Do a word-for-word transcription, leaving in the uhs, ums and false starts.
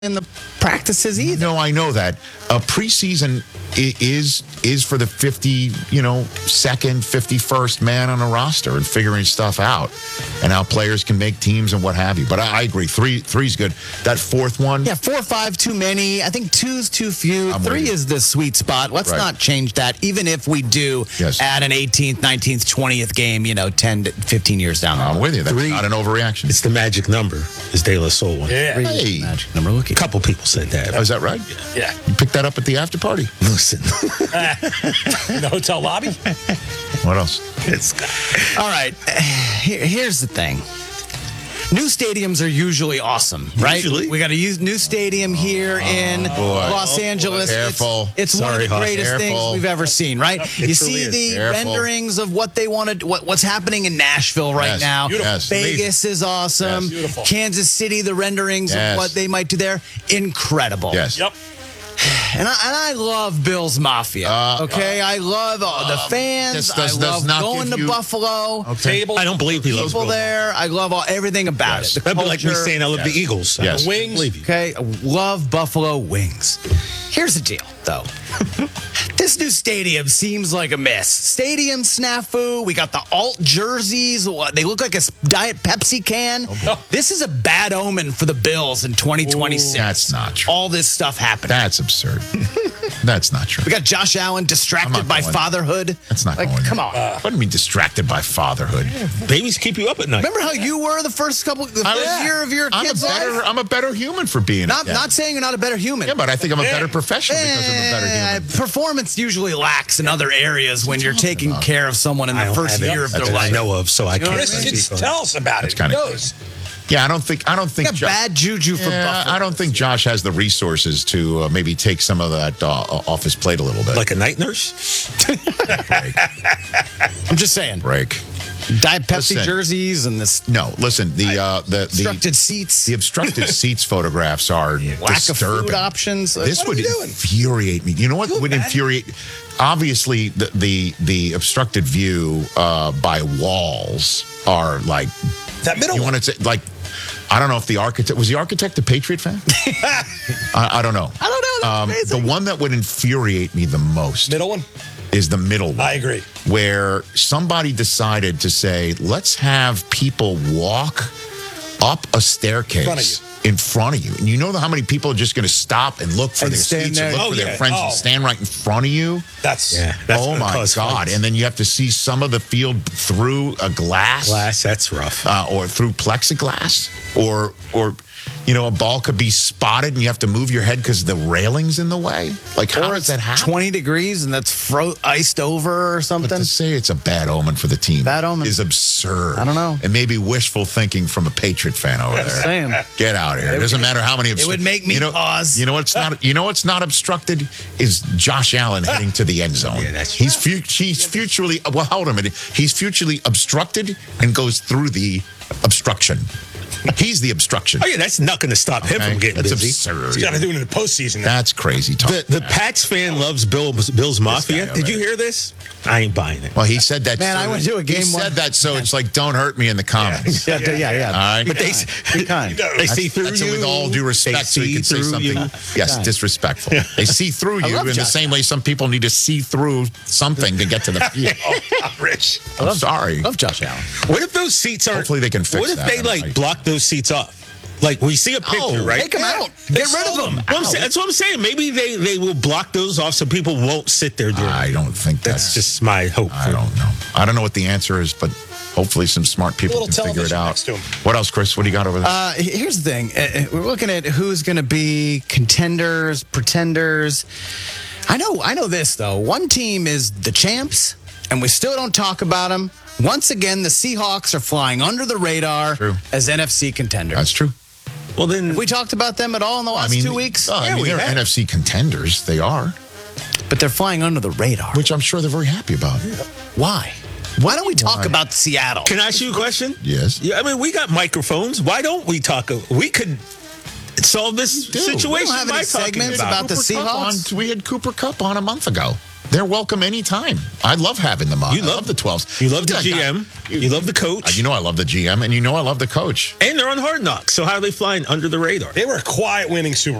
in the practices either. No, I know that. A preseason i- is is for the fifty, you know, second, fifty-first man on a roster and figuring stuff out and how players can make teams and what have you. But I, I agree. Three three's good. That fourth one. Yeah, four or five too many. I think two's too few. I'm Three with you. is the sweet spot. Let's Right. not change that, even if we do Yes. add an eighteenth, nineteenth, twentieth game, you know, ten to fifteen years down the road. I'm with you. That's Three. not an overreaction. It's the magic number, is De La Soul one. Yeah. Three is Hey. the magic number. Look A at couple people said that. Oh, is that right? Yeah. You picked that up at the after party. Listen, In the hotel lobby? What else? it's All right. Here, here's the thing. New stadiums are usually awesome, right? Usually. We got a use- new stadium here in Los Angeles. It's- Careful. It's, one of Sorry, the Hoss. greatest things Careful. we've ever seen, right? You truly see is. the Careful. renderings of what they wanted, what, what's happening in Nashville right Yes. now. Beautiful. Yes. Vegas is awesome. Yes. Beautiful. Kansas City, the renderings Yes. of what they might do there, incredible. Yes. Yep. And I, and I love Bills Mafia. Uh, okay, I love all the fans. this does- I does love not going give to you- Buffalo. Table. I don't believe he loves People Bill. there. I love all everything about Yes. it. The That'd be like me culture. saying I love Yes. the Eagles. I Yes. don't Wings. believe you. Okay, I love Buffalo wings. Here's the deal, though. This new stadium seems like a mess. Stadium snafu. We got the alt jerseys. What, they look like a s- Diet Pepsi can. This is a bad omen for the Bills in twenty twenty-six. That's not true. All this stuff happening. That's absurd. That's not true. We got Josh Allen I'm distracted not by going- fatherhood. That's not like, going come there. on. What do you mean distracted by fatherhood? Babies keep you up at night. Remember how you were the first couple, the I- first yeah. year of your I'm a kid's better. life? I'm a better human for being. Not, a dad. not saying you're not a better human. Yeah, but I think I'm a Yeah. better professional because I'm a better Eh, human. Performance usually lacks in other areas when you're taking about? care of someone in I the don't first have it year of that their I life. know of, so I can't. Chris, speak just on it. tell us about That's it. kinda- Who knows? Yeah, I don't think. I don't think. Got Jo- bad juju for Yeah, Buffalo. I don't think Josh has the resources to uh, maybe take some of that uh, off his plate a little bit. Like a night nurse? break. I'm just saying. break. Diet Pepsi Listen. jerseys and this No, listen. The uh, the obstructed the, seats, the obstructed seats photographs are lack disturbing. of food options. This What are would you doing? infuriate me. You know what would infuriate? Obviously, the the, the obstructed view uh, by walls are like. That middle You one. want to say like? I don't know if the architect was the architect a Patriot fan. I, I don't know. I don't know. That's Um, the amazing. one that would infuriate me the most Middle one? is the middle one. I agree. Where somebody decided to say, let's have people walk up a staircase Front of you. in front of you. And you know how many people are just going to stop and look for And their stand seats there. and look Oh, for yeah. their friends Oh. and stand right in front of you? That's Yeah. That's oh gonna my cause God. fights. And then you have to see some of the field through a glass, Glass, that's rough. Uh, or through plexiglass or, or, you know, a ball could be spotted and you have to move your head because the railing's in the way. Like, how Or does it's that happen? twenty degrees and that's fro- iced over or But something. to say it's a bad omen for the team Bad omen. is absurd. I don't know. And maybe wishful thinking from a Patriot fan over there. Saying. Get out of here. It doesn't matter how many. It would make me you know, pause. You know what's not? You know what's not obstructed is Josh Allen heading to the end zone. Yeah, that's he's fu- he's futurely. Well, hold on a minute. He's futurely obstructed and goes through the obstruction. He's the obstruction. Oh, yeah, that's not going to stop him Okay? from getting That's busy. absurd. you got to do it in the postseason. now. That's crazy talk. The, the Pats fan loves Bill, Bill's Mafia. guy Did over you there. hear this? I ain't buying it. Well, he said that. Man, so I went to a game He one- said that so it's like, don't hurt me in the comments. yeah, yeah, yeah, yeah. All right. But they, Be kind. they That's- see through that's you. with all due respect, They so you see can say through something. you. Yes, Right. disrespectful. They see through you love in the Josh. same way some people need to see through something to get to the field. Oh, Rich. I'm sorry. Love Josh Allen. What if those seats aren't? Hopefully they can fix What if that they and like like- block those seats off? Like we see a picture, Oh, right? Take them out. They Get rid of sold them. Well, I'm Ow. saying- that's what I'm saying. Maybe they, they will block those off so people won't sit there during. I don't think that's that's. just my hope. I don't know. I don't know what the answer is, but hopefully some smart people little can figure it television out. next to 'em. What else, Chris? What do you got over there? Uh, here's the thing. Uh, We're looking at who's going to be contenders, pretenders. I know, I know this though. One team is the champs, and we still don't talk about them. Once again, the Seahawks are flying under the radar True. as N F C contenders. that's true. Well, then Have we talked about them at all in the last I mean, two weeks? oh, I Yeah, mean, we they're have. N F C contenders. They are, But they're flying under the radar. which I'm sure they're very happy about. Why? Why don't we talk Why? about Seattle? can I ask you a question? Yes. Yeah, I mean, we got microphones. Why don't we talk? We could solve this do. We don't situation have by any talking segments about, about the Cooper Kupp Seahawks? on- we had Cooper Cup on a month ago. They're welcome anytime. I love having them on. You I love- love the twelves. You love the Yeah, G M. You love the coach. You know I love the G M, and you know I love the coach. And they're on Hard Knocks. So how are they flying under the radar? They were a quiet winning Super